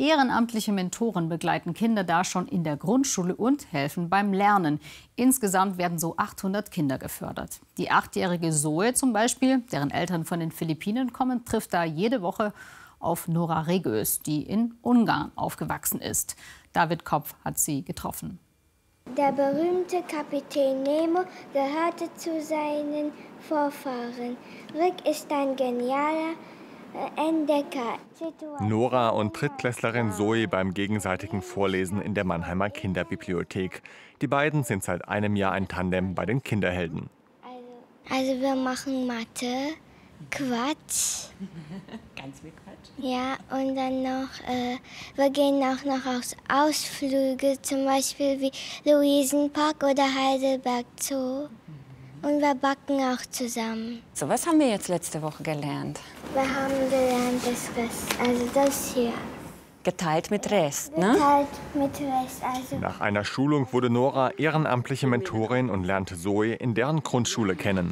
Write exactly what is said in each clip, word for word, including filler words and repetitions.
Ehrenamtliche Mentoren begleiten Kinder da schon in der Grundschule und helfen beim Lernen. Insgesamt werden so achthundert Kinder gefördert. Die achtjährige Zoe zum Beispiel, deren Eltern von den Philippinen kommen, trifft da jede Woche auf Nora Regös, die in Ungarn aufgewachsen ist. David Kopf hat sie getroffen. Der berühmte Kapitän Nemo gehörte zu seinen Vorfahren. Rick ist ein genialer Entdecker. Nora und Drittklässlerin Zoe beim gegenseitigen Vorlesen in der Mannheimer Kinderbibliothek. Die beiden sind seit einem Jahr ein Tandem bei den Kinderhelden. Also wir machen Mathe, Quatsch. Ganz viel Quatsch. Ja, und dann noch, äh, wir gehen auch noch aus Ausflüge, zum Beispiel wie Luisenpark oder Heidelberg Zoo. Und wir backen auch zusammen. So, was haben wir jetzt letzte Woche gelernt? Wir haben gelernt, das Rest, also das hier. Geteilt mit Rest, ne? Geteilt mit Rest, also. Nach einer Schulung wurde Nora ehrenamtliche Mentorin und lernte Zoe in deren Grundschule kennen.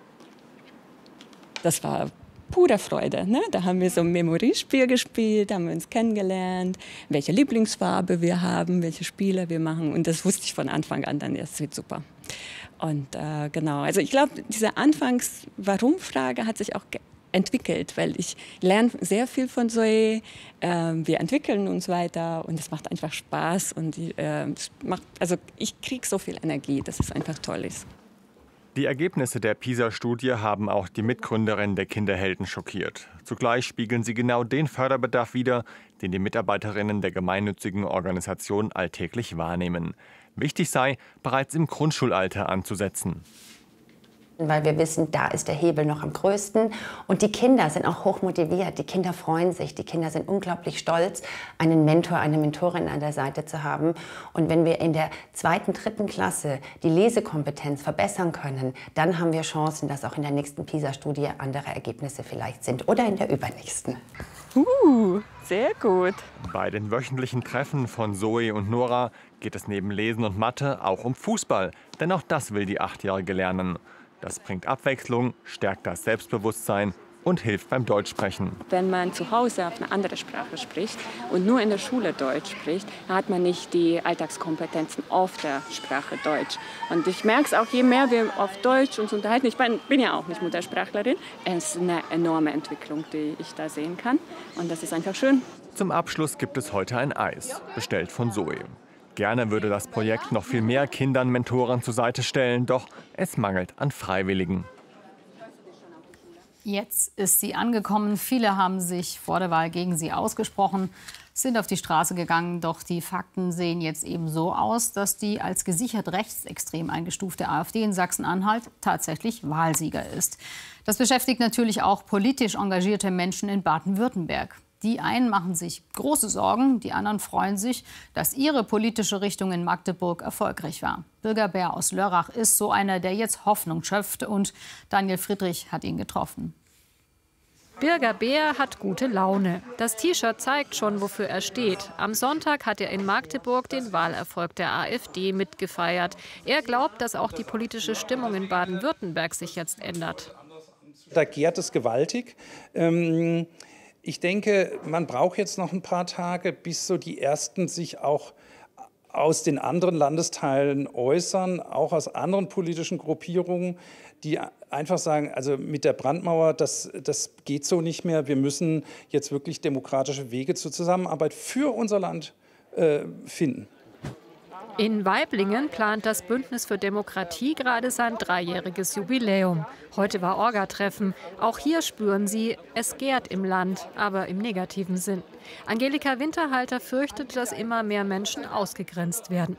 Das war pure Freude, ne? Da haben wir so ein Memoriespiel gespielt, haben wir uns kennengelernt, welche Lieblingsfarbe wir haben, welche Spiele wir machen. Und das wusste ich von Anfang an dann, das wird super. Und äh, genau, also ich glaube, diese Anfangs-Warum-Frage hat sich auch entwickelt, weil ich lerne sehr viel von Zoe, äh, wir entwickeln uns weiter und es macht einfach Spaß und äh, es macht, also ich kriege so viel Energie, dass es einfach toll ist. Die Ergebnisse der PISA-Studie haben auch die Mitgründerin der Kinderhelden schockiert. Zugleich spiegeln sie genau den Förderbedarf wider, den die Mitarbeiterinnen der gemeinnützigen Organisation alltäglich wahrnehmen. Wichtig sei, bereits im Grundschulalter anzusetzen. Weil wir wissen, da ist der Hebel noch am größten. Und die Kinder sind auch hochmotiviert. Die Kinder freuen sich. Die Kinder sind unglaublich stolz, einen Mentor, eine Mentorin an der Seite zu haben. Und wenn wir in der zweiten, dritten Klasse die Lesekompetenz verbessern können, dann haben wir Chancen, dass auch in der nächsten PISA-Studie andere Ergebnisse vielleicht sind. Oder in der übernächsten. Uh, sehr gut. Bei den wöchentlichen Treffen von Zoe und Nora geht es neben Lesen und Mathe auch um Fußball. Denn auch das will die Achtjährige lernen. Das bringt Abwechslung, stärkt das Selbstbewusstsein und hilft beim Deutschsprechen. Wenn man zu Hause auf eine andere Sprache spricht und nur in der Schule Deutsch spricht, dann hat man nicht die Alltagskompetenzen auf der Sprache Deutsch. Und ich merke es auch, je mehr wir auf Deutsch uns unterhalten, ich bin, bin ja auch nicht Muttersprachlerin, es ist eine enorme Entwicklung, die ich da sehen kann. Und das ist einfach schön. Zum Abschluss gibt es heute ein Eis, bestellt von Zoe. Gerne würde das Projekt noch viel mehr Kindern Mentoren zur Seite stellen, doch es mangelt an Freiwilligen. Jetzt ist sie angekommen. Viele haben sich vor der Wahl gegen sie ausgesprochen, sind auf die Straße gegangen. Doch die Fakten sehen jetzt eben so aus, dass die als gesichert rechtsextrem eingestufte AfD in Sachsen-Anhalt tatsächlich Wahlsieger ist. Das beschäftigt natürlich auch politisch engagierte Menschen in Baden-Württemberg. Die einen machen sich große Sorgen, die anderen freuen sich, dass ihre politische Richtung in Magdeburg erfolgreich war. Birger Bär aus Lörrach ist so einer, der jetzt Hoffnung schöpft, und Daniel Friedrich hat ihn getroffen. Birger Bär hat gute Laune. Das T-Shirt zeigt schon, wofür er steht. Am Sonntag hat er in Magdeburg den Wahlerfolg der AfD mitgefeiert. Er glaubt, dass auch die politische Stimmung in Baden-Württemberg sich jetzt ändert. Da gärt es gewaltig. Ähm Ich denke, man braucht jetzt noch ein paar Tage, bis so die Ersten sich auch aus den anderen Landesteilen äußern, auch aus anderen politischen Gruppierungen, die einfach sagen, also mit der Brandmauer, das, das geht so nicht mehr. Wir müssen jetzt wirklich demokratische Wege zur Zusammenarbeit für unser Land äh, finden. In Waiblingen plant das Bündnis für Demokratie gerade sein dreijähriges Jubiläum. Heute war Orga-Treffen. Auch hier spüren sie, es gärt im Land, aber im negativen Sinn. Angelika Winterhalter fürchtet, dass immer mehr Menschen ausgegrenzt werden.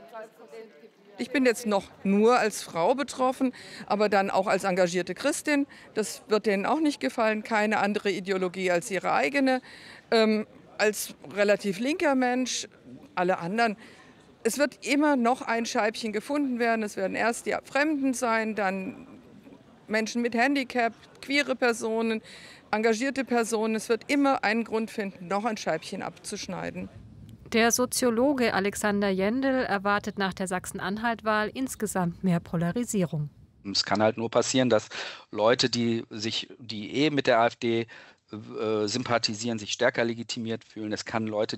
Ich bin jetzt noch nur als Frau betroffen, aber dann auch als engagierte Christin. Das wird denen auch nicht gefallen, keine andere Ideologie als ihre eigene. Ähm, als relativ linker Mensch, alle anderen. Es wird immer noch ein Scheibchen gefunden werden. Es werden erst die Fremden sein, dann Menschen mit Handicap, queere Personen, engagierte Personen. Es wird immer einen Grund finden, noch ein Scheibchen abzuschneiden. Der Soziologe Alexander Jendel erwartet nach der Sachsen-Anhalt-Wahl insgesamt mehr Polarisierung. Es kann halt nur passieren, dass Leute, die sich, die eh mit der AfD äh, sympathisieren, sich stärker legitimiert fühlen. Es kann Leute,